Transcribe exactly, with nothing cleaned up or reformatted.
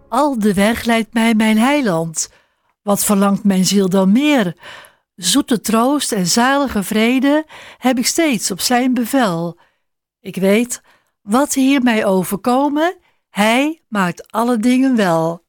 Al de weg leidt mij mijn heiland. Wat verlangt mijn ziel dan meer? Zoete troost en zalige vrede heb ik steeds op zijn bevel. Ik weet, wat hier mij overkomen, hij maakt alle dingen wel.